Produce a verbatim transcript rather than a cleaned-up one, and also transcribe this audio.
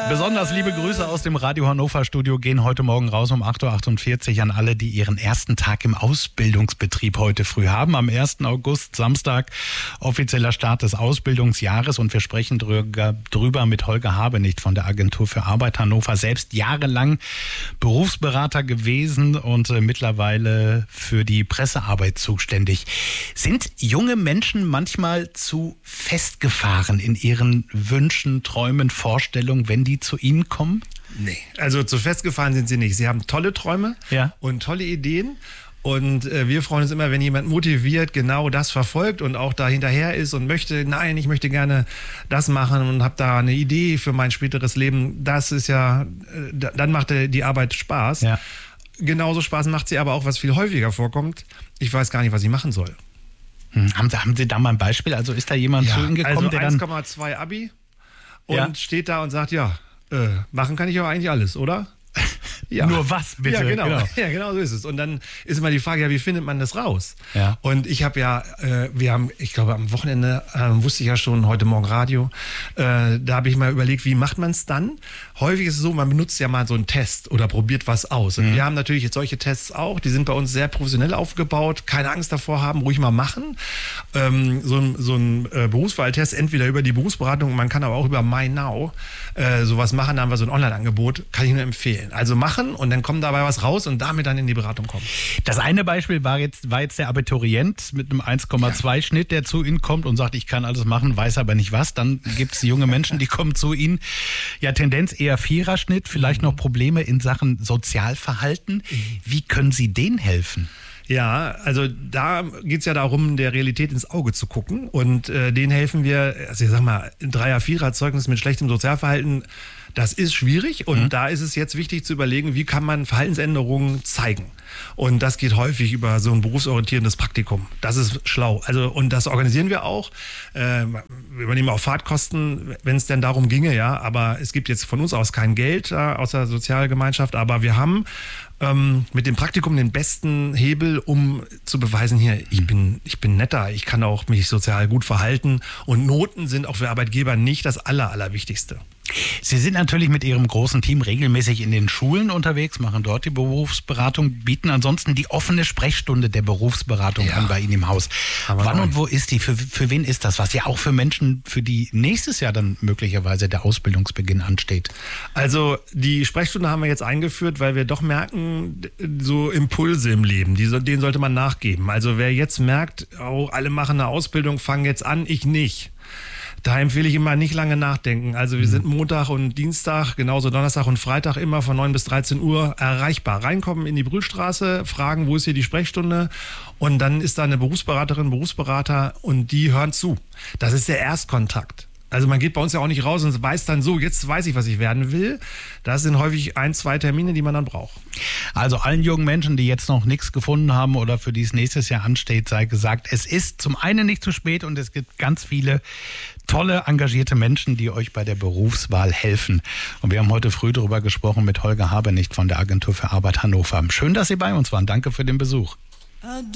Besonders liebe Grüße aus dem Radio Hannover Studio gehen heute Morgen raus um acht Uhr achtundvierzig an alle, die ihren ersten Tag im Ausbildungsbetrieb heute früh haben. Am ersten August, Samstag, offizieller Start des Ausbildungsjahres. Und wir sprechen drüber, drüber mit Holger Habenicht von der Agentur für Arbeit Hannover. Selbst jahrelang Berufsberater gewesen und äh, mittlerweile für die Pressearbeit zuständig. Sind junge Menschen manchmal zu festgefahren in ihren Wünschen, Träumen, Vorstellungen, wenn die zu Ihnen kommen? Nee, also zu festgefahren sind sie nicht. Sie haben tolle Träume ja. und tolle Ideen. Und äh, wir freuen uns immer, wenn jemand motiviert, genau das verfolgt und auch da hinterher ist und möchte, nein, ich möchte gerne das machen und habe da eine Idee für mein späteres Leben. Das ist ja, äh, dann macht die Arbeit Spaß. Ja. Genauso Spaß macht sie aber auch, was viel häufiger vorkommt. Ich weiß gar nicht, was ich machen soll. Hm. Haben Sie, haben Sie da mal ein Beispiel? Also ist da jemand ja, zu Ihnen gekommen, also der dann... eins Komma zwei Abi und ja. steht da und sagt, ja, äh, machen kann ich aber eigentlich alles, oder? Ja. Nur was, bitte? Ja genau. genau. ja, genau so ist es. Und dann ist immer die Frage, ja, wie findet man das raus? Ja. Und ich habe ja, äh, wir haben, ich glaube, am Wochenende äh, wusste ich ja schon, heute Morgen Radio, äh, da habe ich mal überlegt, wie macht man es dann? Häufig ist es so, man benutzt ja mal so einen Test oder probiert was aus. Und mhm. wir haben natürlich jetzt solche Tests auch, die sind bei uns sehr professionell aufgebaut, keine Angst davor haben, ruhig mal machen. Ähm, so ein, so ein äh, Berufswahltest, entweder über die Berufsberatung, man kann aber auch über MyNow äh, sowas machen, da haben wir so ein Online-Angebot, kann ich nur empfehlen. Also machen und dann kommt dabei was raus und damit dann in die Beratung kommen. Das eine Beispiel war jetzt, war jetzt der Abiturient mit einem eins Komma zwei ja. Schnitt, der zu Ihnen kommt und sagt, ich kann alles machen, weiß aber nicht was. Dann gibt es junge Menschen, die kommen zu Ihnen. Ja, Tendenz eher Viererschnitt, vielleicht mhm. noch Probleme in Sachen Sozialverhalten. Mhm. Wie können Sie denen helfen? Ja, also da geht es ja darum, der Realität ins Auge zu gucken und äh, denen helfen wir, also ich sag mal, ein Dreier-, Vierer-Zeugnis mit schlechtem Sozialverhalten, das ist schwierig und mhm. da ist es jetzt wichtig zu überlegen, wie kann man Verhaltensänderungen zeigen. Und das geht häufig über so ein berufsorientierendes Praktikum. Das ist schlau. Also, und das organisieren wir auch. Äh, wir übernehmen auch Fahrtkosten, wenn es denn darum ginge, ja. Aber es gibt jetzt von uns aus kein Geld äh, aus der Sozialgemeinschaft. Aber wir haben ähm, mit dem Praktikum den besten Hebel, um zu beweisen, hier, ich bin, ich bin netter, ich kann auch mich sozial gut verhalten. Und Noten sind auch für Arbeitgeber nicht das Aller, Allerwichtigste. Sie sind natürlich mit Ihrem großen Team regelmäßig in den Schulen unterwegs, machen dort die Berufsberatung, bieten ansonsten die offene Sprechstunde der Berufsberatung ja. an bei Ihnen im Haus. Aber wann nein. und wo ist die? Für, für wen ist das was? Ja, auch für Menschen, für die nächstes Jahr dann möglicherweise der Ausbildungsbeginn ansteht. Also die Sprechstunde haben wir jetzt eingeführt, weil wir doch merken, so Impulse im Leben, die, denen sollte man nachgeben. Also wer jetzt merkt, oh, alle machen eine Ausbildung, fangen jetzt an, ich nicht. Da empfehle ich immer nicht lange nachdenken. Also wir sind Montag und Dienstag, genauso Donnerstag und Freitag immer von neun bis dreizehn Uhr erreichbar. Reinkommen in die Brühlstraße, fragen, wo ist hier die Sprechstunde? Und dann ist da eine Berufsberaterin, Berufsberater und die hören zu. Das ist der Erstkontakt. Also man geht bei uns ja auch nicht raus und weiß dann so, jetzt weiß ich, was ich werden will. Das sind häufig ein, zwei Termine, die man dann braucht. Also allen jungen Menschen, die jetzt noch nichts gefunden haben oder für die es nächstes Jahr ansteht, sei gesagt, es ist zum einen nicht zu spät und es gibt ganz viele tolle, engagierte Menschen, die euch bei der Berufswahl helfen. Und wir haben heute früh darüber gesprochen mit Holger Habenicht von der Agentur für Arbeit Hannover. Schön, dass Sie bei uns waren. Danke für den Besuch.